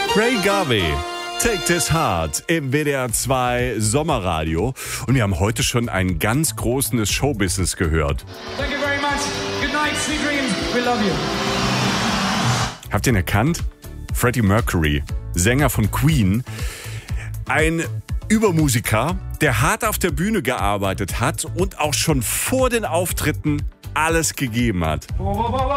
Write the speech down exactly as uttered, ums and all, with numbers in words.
Ray Garvey, Take This Heart im W D R zwei Sommerradio. Und wir haben heute schon einen ganz großen des Showbusiness gehört. Thank you very much. Good night, sweet dreams. We love you. Habt ihr ihn erkannt? Freddie Mercury, Sänger von Queen. Ein Übermusiker, der hart auf der Bühne gearbeitet hat und auch schon vor den Auftritten alles gegeben hat.